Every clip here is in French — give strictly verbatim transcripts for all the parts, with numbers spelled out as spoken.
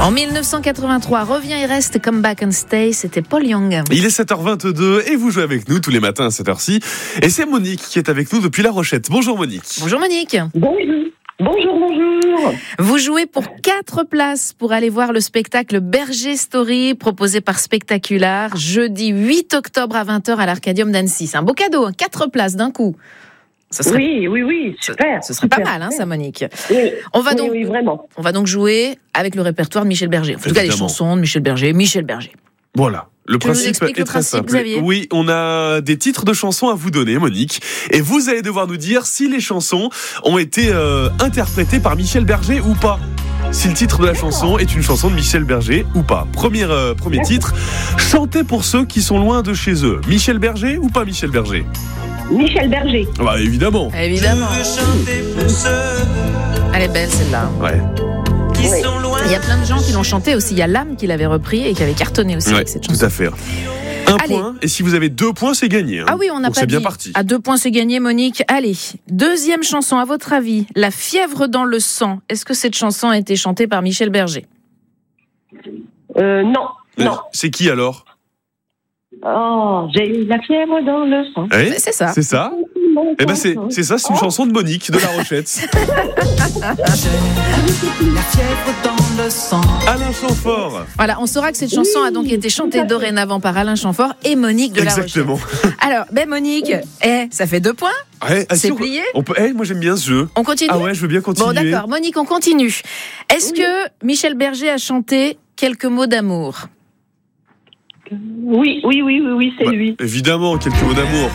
En dix-neuf cent quatre-vingt-trois, Reviens et reste, Come Back and Stay, c'était Paul Young. Il est sept heures vingt-deux et vous jouez avec nous tous les matins à cette heure-ci. Et c'est Monique qui est avec nous depuis La Rochette. Bonjour Monique. Bonjour Monique. Bonjour. Bonjour, bonjour. Vous jouez pour quatre places pour aller voir le spectacle Berger Story proposé par Spectacular jeudi huit octobre à vingt heures à l'Arcadium d'Annecy. C'est un beau cadeau, hein, quatre places d'un coup. Ce serait, oui, oui, oui, super. Ce, ce serait super, pas mal, hein, ça, Monique. Oui, on va donc, oui, oui, vraiment. On va donc jouer avec le répertoire de Michel Berger. En tout cas, les chansons de Michel Berger, Michel Berger. Voilà. Le tu principe est le très principe, simple. Xavier. Oui, on a des titres de chansons à vous donner, Monique. Et vous allez devoir nous dire si les chansons ont été euh, interprétées par Michel Berger ou pas. Si le titre de la chanson est une chanson de Michel Berger ou pas. Premier, euh, premier titre, chanter pour ceux qui sont loin de chez eux. Michel Berger ou pas Michel Berger ? Michel Berger. Bah évidemment. Évidemment. Elle est belle celle-là. Ouais. Oui. Il y a plein de gens qui l'ont chanté aussi. Il y a L'âme qui l'avait repris et qui avait cartonné aussi ouais, avec cette chanson. Tout à fait. Un Allez. point, et si vous avez deux points, c'est gagné. Hein. Ah oui, on n'a Donc pas c'est dit. bien parti. À deux points, c'est gagné, Monique. Allez, deuxième chanson, à votre avis, La fièvre dans le sang. Est-ce que cette chanson a été chantée par Michel Berger ? Euh, non, Euh, non. C'est qui alors ? Oh, j'ai la fièvre dans le sang. Eh, C'est ça. C'est ça. Eh ben c'est c'est ça, c'est une Oh. chanson de Monique de La Rochette. La fièvre dans le sang. Alain Chamfort. Voilà, on saura que cette chanson a donc été chantée dorénavant par Alain Chamfort et Monique de La Rochette. Exactement. Alors, ben Monique, eh, ça fait deux points. Ouais, ah, C'est si, on- plié. On peut. Eh, moi j'aime bien ce jeu. On continue ? Ah ouais, je veux bien continuer. Bon, d'accord. Monique, on continue. Est-ce que Michel Berger a chanté Quelques mots d'amour ? Oui, oui, oui, oui, oui, c'est Bah, lui. Évidemment, quelques mots d'amour.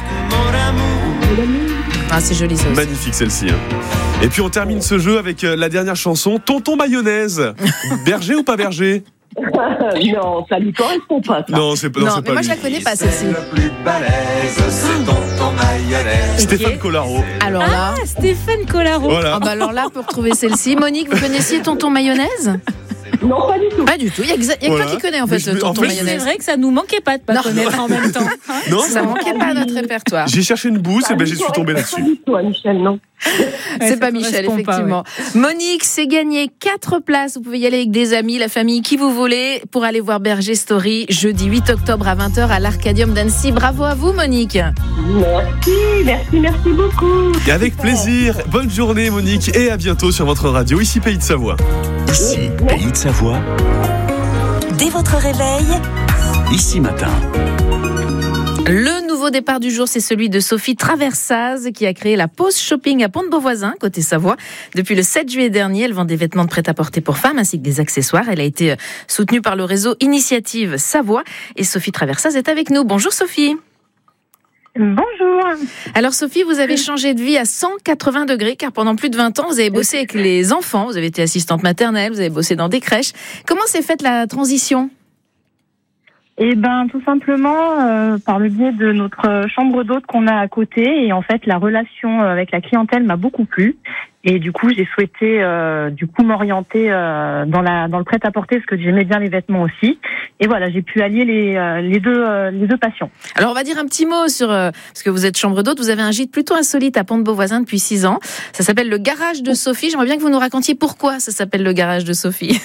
Ah, c'est joli ça aussi. Magnifique celle-ci. Hein. Et puis on termine ce jeu avec euh, la dernière chanson, Tonton Mayonnaise. Berger ou pas Berger ? Non, ça lui correspond pas, ça. Non, c'est pas, non, Non, c'est mais pas moi lui. je la connais pas celle-ci. Le plus balèze, c'est tonton mayonnaise. Stéphane Collaro. Alors là, Ah, Stéphane Collaro. Voilà. ah bah alors là, pour retrouver celle-ci, Monique, vous connaissiez Tonton Mayonnaise ? Non, pas du tout. Pas du tout. Il y a, exa- il y a que Voilà. toi qui connais en Mais fait je- en Tonton fait, C'est Mayonnaise. vrai que ça nous manquait pas de pas Non. connaître en même temps. hein. Non, Ça manquait pas à notre répertoire. j'ai cherché une bouse Ça et ben lui j'y suis tombé correspond là-dessus. Pas du tout, à Michel, non. C'est ça pas Michel, correspond pas, effectivement. Monique, c'est gagné quatre places. Vous pouvez y aller avec des amis, la famille, qui vous voulez, pour aller voir Berger Story jeudi huit octobre à vingt heures à l'Arcadium d'Annecy. Bravo à vous, Monique. Merci, merci, merci beaucoup. Et avec plaisir. Bonne journée Monique et à bientôt sur votre radio, ici Pays de Savoie. Ici, Pays de Savoie, Dès votre réveil, ici matin. Le nouveau départ du jour, c'est celui de Sophie Traversaz qui a créé la pause shopping à Pont-de-Beauvoisin, côté Savoie. Depuis le sept juillet dernier, elle vend des vêtements de prêt-à-porter pour femmes ainsi que des accessoires. Elle a été soutenue par le réseau Initiative Savoie et Sophie Traversaz est avec nous. Bonjour Sophie. Bonjour. Alors Sophie, vous avez changé de vie à cent quatre-vingts degrés car pendant plus de vingt ans, vous avez bossé avec les enfants, vous avez été assistante maternelle, vous avez bossé dans des crèches. Comment s'est faite la transition ? Eh ben, tout simplement euh, par le biais de notre chambre d'hôte qu'on a à côté, et en fait la relation avec la clientèle m'a beaucoup plu, et du coup j'ai souhaité euh, du coup m'orienter euh, dans la dans le prêt-à-porter parce que j'aimais bien les vêtements aussi, et voilà, j'ai pu allier les euh, les deux euh, les deux passions. Alors on va dire un petit mot sur euh, parce que vous êtes chambre d'hôte, vous avez un gîte plutôt insolite à Pont-de-Beauvoisin depuis six ans. Ça s'appelle le garage de Sophie. J'aimerais bien que vous nous racontiez pourquoi ça s'appelle le garage de Sophie.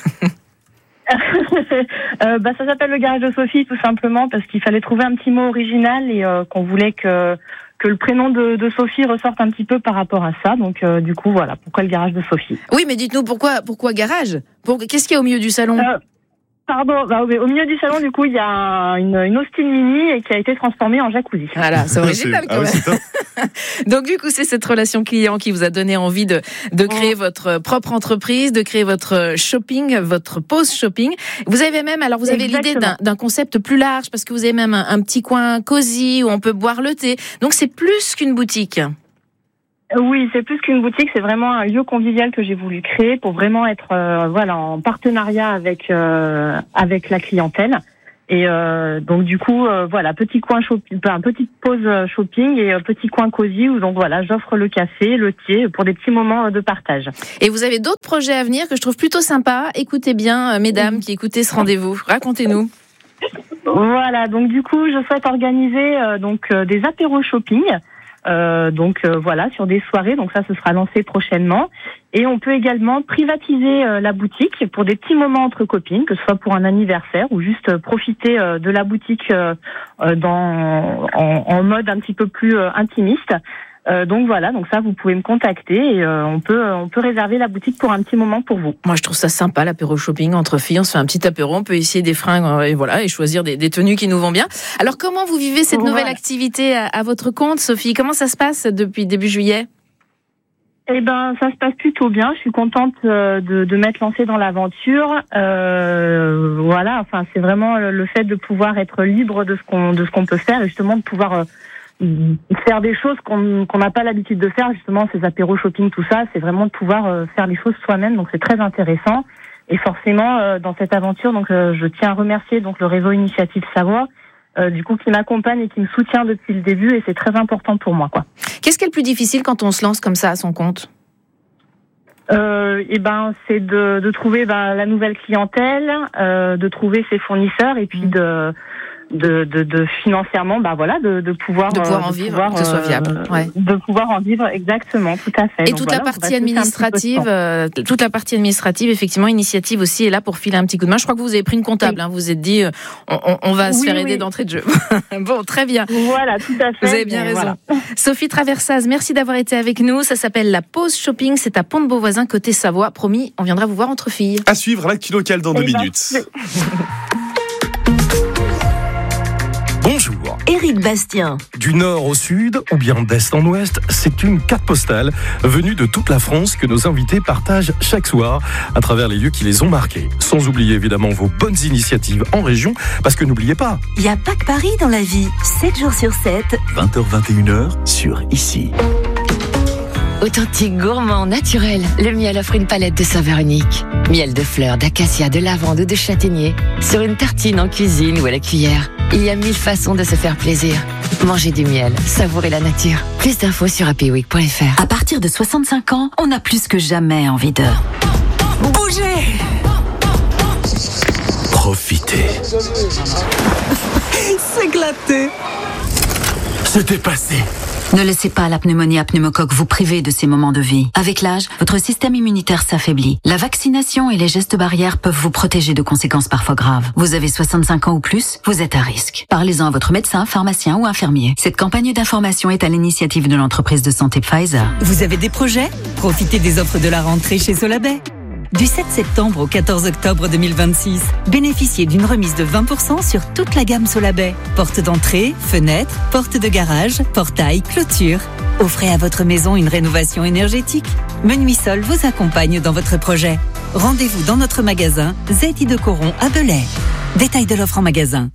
euh, bah, ça s'appelle le garage de Sophie tout simplement parce qu'il fallait trouver un petit mot original, et euh, qu'on voulait que que le prénom de, de Sophie ressorte un petit peu par rapport à ça. Donc euh, du coup voilà pourquoi le garage de Sophie. Oui, mais dites-nous pourquoi pourquoi garage ? Pour, qu'est-ce qu'il y a au milieu du salon ? Euh, Pardon, bah, au milieu du salon, du coup, il y a une, une Austin Mini et qui a été transformée en jacuzzi. Voilà, c'est original Ah quand ouais, même. c'est top. Donc du coup, c'est cette relation client qui vous a donné envie de, de créer votre propre entreprise, de créer votre shopping, votre pause shopping. Vous avez même, alors vous avez Exactement. l'idée d'un, d'un concept plus large parce que vous avez même un, un petit coin cosy où on peut boire le thé. Donc c'est plus qu'une boutique. Oui, c'est plus qu'une boutique, c'est vraiment un lieu convivial que j'ai voulu créer pour vraiment être euh, voilà en partenariat avec euh, avec la clientèle. Et euh, donc du coup euh, voilà, petit coin shopping, un petite pause shopping et euh, petit coin cosy où donc voilà, j'offre le café, le thé pour des petits moments de partage. Et vous avez d'autres projets à venir que je trouve plutôt sympas. Écoutez bien, euh, mesdames qui écoutez ce rendez-vous. Racontez-nous. Voilà, donc du coup, je souhaite organiser euh, donc euh, des apéros shopping Euh, donc euh, voilà, sur des soirées. Donc ça, ce sera lancé prochainement. Et on peut également privatiser euh, la boutique pour des petits moments entre copines, que ce soit pour un anniversaire ou juste euh, profiter euh, de la boutique euh, euh, dans en, en mode un petit peu plus euh, intimiste. Euh, donc voilà, donc ça vous pouvez me contacter et euh, on peut on peut réserver la boutique pour un petit moment pour vous. Moi je trouve ça sympa l'apéro shopping entre filles, on se fait un petit apéro, on peut essayer des fringues euh, et voilà et choisir des, des tenues qui nous vont bien. Alors comment vous vivez cette Voilà. nouvelle activité à, à votre compte, Sophie? Comment ça se passe depuis début juillet? Eh ben, ça se passe plutôt bien. Je suis contente euh, de, de m'être lancée dans l'aventure. Euh, voilà, enfin, c'est vraiment le, le fait de pouvoir être libre de ce qu'on de ce qu'on peut faire et justement de pouvoir euh, faire des choses qu'on qu'on n'a pas l'habitude de faire. Justement, ces apéros shopping, tout ça, c'est vraiment de pouvoir euh, faire les choses soi-même. Donc, c'est très intéressant. Et forcément, euh, dans cette aventure, donc, euh, je tiens à remercier donc le réseau Initiative Savoie. Euh, du coup, qui m'accompagne et qui me soutient depuis le début, et c'est très important pour moi, quoi. Qu'est-ce qui est le plus difficile quand on se lance comme ça à son compte? Euh, et ben, c'est de, de trouver ben, la nouvelle clientèle, euh, de trouver ses fournisseurs, et puis de de, de, de financièrement, bah voilà, de, de pouvoir de pouvoir euh, en de vivre, pouvoir, que ce soit viable, euh, ouais. de pouvoir en vivre exactement, tout à fait. Et Donc toute voilà, la on va partie pousser un petit peu de administrative, temps. euh, toute la partie administrative, effectivement, Initiative aussi est là pour filer un petit coup de main. Je crois que vous avez pris une comptable, hein, vous vous êtes dit, euh, on, on, on va se Oui, faire aider oui. d'entrée de jeu. Bon, très bien. Voilà, tout à fait. Vous avez bien mais raison. voilà. Sophie Traversaz, merci d'avoir été avec nous. Ça s'appelle la pause shopping. C'est à Pont-de-Beauvoisin, côté Savoie. Promis, on viendra vous voir entre filles. À suivre l'actu local dans deux Eh ben, minutes. c'est- Bonjour. Éric Bastien. Du nord au sud, ou bien d'est en ouest, c'est une carte postale venue de toute la France que nos invités partagent chaque soir à travers les lieux qui les ont marqués. Sans oublier évidemment vos bonnes initiatives en région, parce que n'oubliez pas, Il n'y a pas que Paris dans la vie. sept jours sur sept. vingt heures vingt et une heures sur Ici. Authentique, gourmand, naturel, le miel offre une palette de saveurs uniques. Miel de fleurs, d'acacia, de lavande ou de châtaignier. Sur une tartine, en cuisine ou à la cuillère. Il y a mille façons de se faire plaisir. Mangez du miel, savourez la nature. Plus d'infos sur happy week point f r. À partir de soixante-cinq ans, on a plus que jamais envie de bouger. Profitez. S'éclater. c'était passé. Ne laissez pas la pneumonie à pneumocoque vous priver de ces moments de vie. Avec l'âge, votre système immunitaire s'affaiblit. La vaccination et les gestes barrières peuvent vous protéger de conséquences parfois graves. Vous avez soixante-cinq ans ou plus, vous êtes à risque. Parlez-en à votre médecin, pharmacien ou infirmier. Cette campagne d'information est à l'initiative de l'entreprise de santé Pfizer. Vous avez des projets? Profitez des offres de la rentrée chez Solabay. Du sept septembre au quatorze octobre deux mille vingt-six, bénéficiez d'une remise de vingt pour cent sur toute la gamme Solabay. Porte d'entrée, fenêtres, porte de garage, portail, clôture. Offrez à votre maison une rénovation énergétique. Menuisol vous accompagne dans votre projet. Rendez-vous dans notre magasin Z I de Coron à Belay. Détail de l'offre en magasin.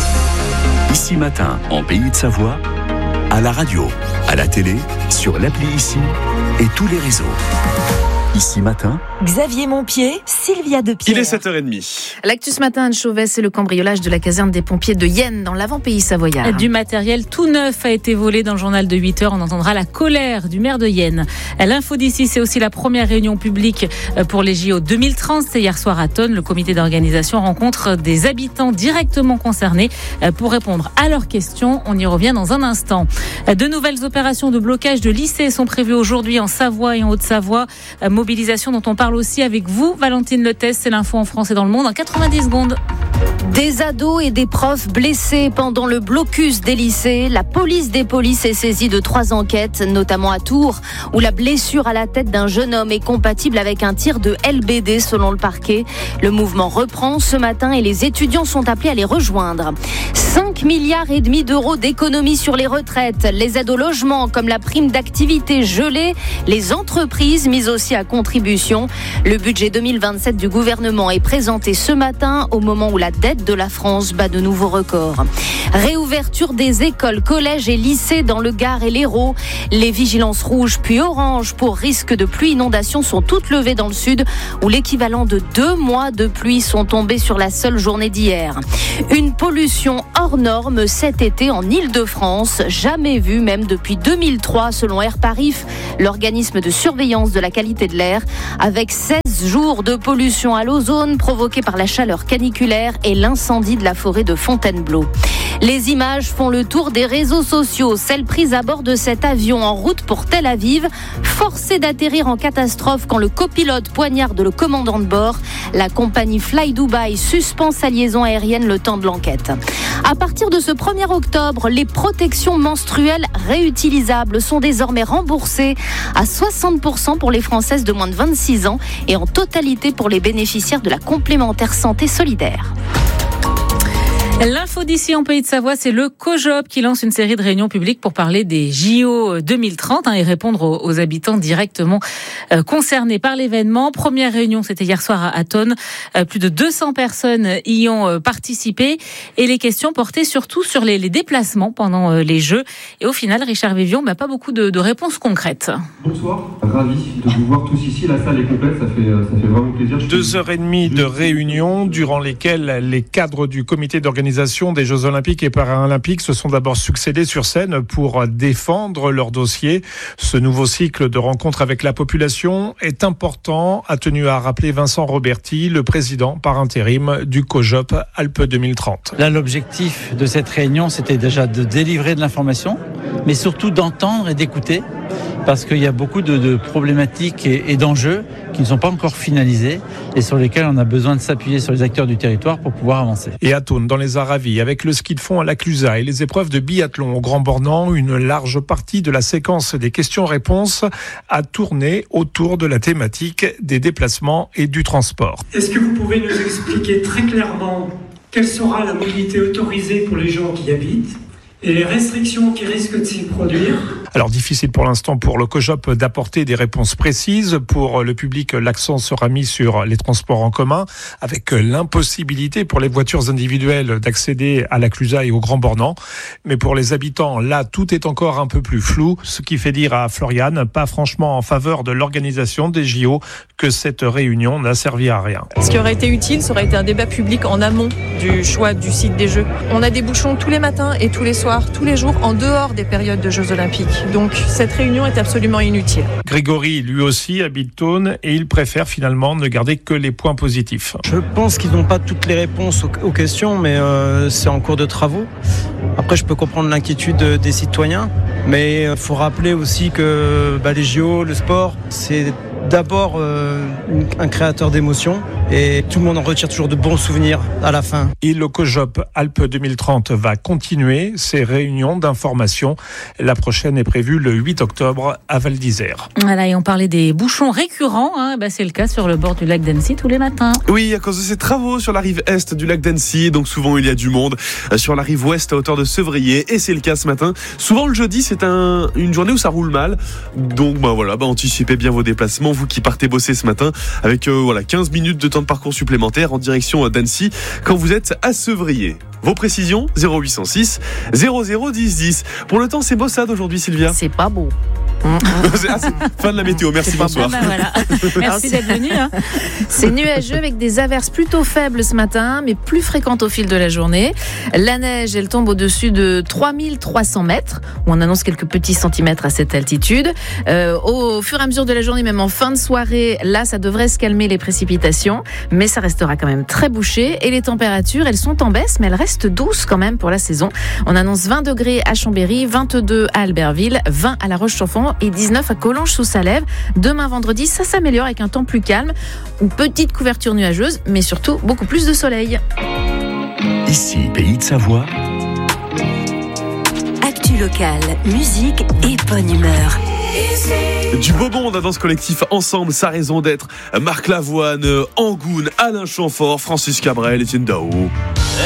Ici Matin, en Pays de Savoie, à la radio, à la télé, sur l'appli Ici et tous les réseaux. Ici Matin, Xavier Montpied, Sylvia Depierre. Il est sept heures trente. L'actu ce matin, Anne Chauvet, c'est le cambriolage de la caserne des pompiers de Yenne, dans l'avant-pays savoyard. Du matériel tout neuf a été volé dans le journal de huit heures. On entendra la colère du maire de Yenne. L'info d'ici, c'est aussi la première réunion publique pour les J O deux mille trente. C'est hier soir à Tonnes. Le comité d'organisation rencontre des habitants directement concernés pour répondre à leurs questions. On y revient dans un instant. De nouvelles opérations de blocage de lycées sont prévues aujourd'hui en Savoie et en Haute-Savoie. Mobilisation dont on parle aussi avec vous, Valentine Letès. C'est l'info en France et dans le monde en quatre-vingt-dix secondes. Des ados et des profs blessés pendant le blocus des lycées. La police des polices est saisie de trois enquêtes, notamment à Tours, où la blessure à la tête d'un jeune homme est compatible avec un tir de L B D selon le parquet. Le mouvement reprend ce matin et les étudiants sont appelés à les rejoindre. cinq milliards et demi d'euros d'économies sur les retraites, les aides au logement comme la prime d'activité gelée, les entreprises mises aussi à contribution. Le budget deux mille vingt-sept du gouvernement est présenté ce matin au moment où la dette de la France bat de nouveaux records. Réouverture des écoles, collèges et lycées dans le Gard et l'Hérault. Les vigilances rouges puis oranges pour risque de pluie inondation sont toutes levées dans le sud où l'équivalent de deux mois de pluie sont tombés sur la seule journée d'hier. Une pollution hors norme cet été en Île-de-France, jamais vue même depuis deux mille trois selon Air Parif, l'organisme de surveillance de la qualité de l'air, avec seize jours de pollution à l'ozone provoquée par la chaleur caniculaire et l'incendie de la forêt de Fontainebleau. Les images font le tour des réseaux sociaux. Celles prises à bord de cet avion en route pour Tel Aviv, forcé d'atterrir en catastrophe quand le copilote poignarde le commandant de bord. La compagnie Fly Dubai suspend sa liaison aérienne le temps de l'enquête. À partir de ce premier octobre, les protections menstruelles réutilisables sont désormais remboursées à soixante pour cent pour les Françaises de moins de vingt-six ans et en totalité pour les bénéficiaires de la complémentaire santé solidaire. L'info d'ici en Pays de Savoie, c'est le COJOP qui lance une série de réunions publiques pour parler des J O deux mille trente hein, et répondre aux, aux habitants directement euh, concernés par l'événement. Première réunion, c'était hier soir à Athone. Euh, plus de deux cents personnes y ont euh, participé et les questions portaient surtout sur les, les déplacements pendant euh, les Jeux. Et au final, Richard Vivion, bah, pas beaucoup de, de réponses concrètes. Bonsoir, ravi de vous voir tous ici. La salle est complète, ça fait, ça fait vraiment plaisir. Deux heures et demie de réunion durant lesquelles les cadres du comité d'organisation des Jeux Olympiques et Paralympiques se sont d'abord succédés sur scène pour défendre leur dossier. Ce nouveau cycle de rencontres avec la population est important, a tenu à rappeler Vincent Roberti, le président par intérim du COJOP Alpes deux mille trente. Là, l'objectif de cette réunion, c'était déjà de délivrer de l'information, mais surtout d'entendre et d'écouter, parce qu'il y a beaucoup de, de problématiques et, et d'enjeux qui ne sont pas encore finalisés et sur lesquels on a besoin de s'appuyer sur les acteurs du territoire pour pouvoir avancer. Et à Thônes, dans les Aravis, avec le ski de fond à la Clusaz et les épreuves de biathlon au Grand Bornand, une large partie de la séquence des questions-réponses a tourné autour de la thématique des déplacements et du transport. Est-ce que vous pouvez nous expliquer très clairement quelle sera la mobilité autorisée pour les gens qui y habitent et les restrictions qui risquent de s'y produire? Alors difficile pour l'instant pour le COJOP d'apporter des réponses précises. Pour le public, l'accent sera mis sur les transports en commun, avec l'impossibilité pour les voitures individuelles d'accéder à la Clusaz et au Grand Bornand. Mais pour les habitants, là, tout est encore un peu plus flou, ce qui fait dire à Floriane, pas franchement en faveur de l'organisation des J O, que cette réunion n'a servi à rien. Ce qui aurait été utile, ça aurait été un débat public en amont du choix du site des Jeux. On a des bouchons tous les matins et tous les soirs, tous les jours, en dehors des périodes de Jeux Olympiques. Donc cette réunion est absolument inutile. Grégory, lui aussi, habite Thônes et il préfère finalement ne garder que les points positifs. Je pense qu'ils n'ont pas toutes les réponses aux, aux questions, mais euh, c'est en cours de travaux. Après, je peux comprendre l'inquiétude des citoyens, mais il faut rappeler aussi que bah, les J O, le sport, c'est d'abord euh, un créateur d'émotions et tout le monde en retire toujours de bons souvenirs à la fin. Et le COJOP Alpes deux mille trente va continuer ses réunions d'information. La prochaine est prévue le huit octobre à Val d'Isère. Voilà, et on parlait des bouchons récurrents, hein, bah c'est le cas sur le bord du lac d'Annecy tous les matins. Oui, à cause de ces travaux sur la rive est du lac d'Annecy, donc souvent il y a du monde sur la rive ouest à hauteur de Sevrier, et c'est le cas ce matin. Souvent le jeudi c'est un, une journée où ça roule mal, donc bah voilà, bah anticipez bien vos déplacements, vous qui partez bosser ce matin, avec euh, voilà quinze minutes de temps de parcours supplémentaire en direction d'Annecy quand vous êtes à Sevrier. Vos précisions, zéro huit cent six zéro zéro dix dix. Pour le temps, c'est maussade aujourd'hui, Sylvia. C'est pas beau. c'est, ah, c'est fin de la météo, merci, bonsoir. Ah bah voilà. Merci d'être venu. Hein. C'est nuageux avec des averses plutôt faibles ce matin, mais plus fréquentes au fil de la journée. La neige, elle tombe au-dessus de trois mille trois cents mètres, où on annonce quelques petits centimètres à cette altitude. Euh, au fur et à mesure de la journée, même en fin de soirée, là, ça devrait se calmer les précipitations, mais ça restera quand même très bouché. Et les températures, elles sont en baisse, mais elles restent douces quand même pour la saison. On annonce vingt degrés à Chambéry, vingt-deux à Albertville, vingt à La Roche-sur-Fonds et dix-neuf à Collonges-sous-Salève. Demain vendredi, ça s'améliore avec un temps plus calme, une petite couverture nuageuse, mais surtout beaucoup plus de soleil. Ici, Pays de Savoie. Actu locale, musique et bonne humeur. Du beau monde dans ce collectif ensemble, sa raison d'être. Marc Lavoine, Angoune, Alain Chamfort, Francis Cabrel, Etienne Dao.